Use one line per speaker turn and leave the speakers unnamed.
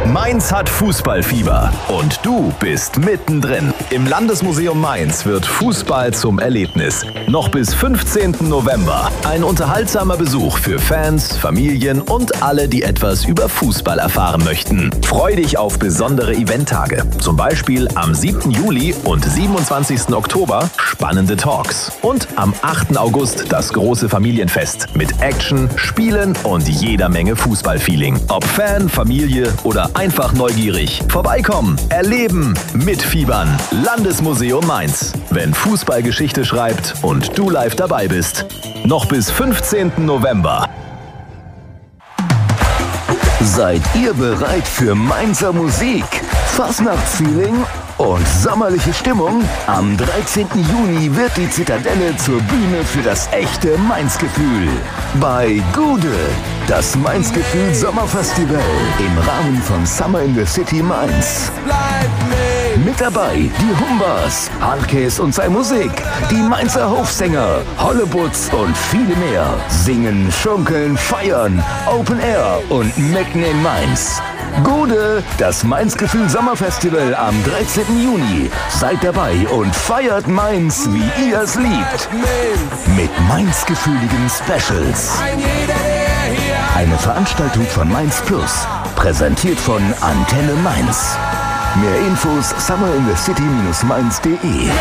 Mainz hat Fußballfieber und du bist mittendrin. Im Landesmuseum Mainz wird Fußball zum Erlebnis. Noch bis 15. November. Ein unterhaltsamer Besuch für Fans, Familien und alle, die etwas über Fußball erfahren möchten. Freu dich auf besondere Eventtage. Zum Beispiel am 7. Juli und 27. Oktober spannende Talks. Und am 8. August das große Familienfest mit Action, Spielen und jeder Menge Fußballfeeling. Ob Fan, Familie oder einfach neugierig. Vorbeikommen, erleben, mitfiebern. Landesmuseum Mainz. Wenn Fußball Geschichte schreibt und du live dabei bist. Noch bis 15. November.
Seid ihr bereit für Mainzer Musik, Fastnachtsfeeling und sommerliche Stimmung? Am 13. Juni wird die Zitadelle zur Bühne für das echte Mainz-Gefühl. Bei Gude, das Mainz-Gefühl Sommerfestival im Rahmen von Summer in the City Mainz. Mit dabei die Humbas, Hardcase und seine Musik, die Mainzer Hofsänger, Hollebutz und viele mehr. Singen, schunkeln, feiern, Open Air und mitten in Mainz. Gude, das Mainz-Gefühl Sommerfestival am 13. Juni. Seid dabei und feiert Mainz, wie ihr es liebt. Mit Mainz-gefühligen Specials. Eine Veranstaltung von Mainz Plus, präsentiert von Antenne Mainz. Mehr Infos summer-in-the-city-mainz.de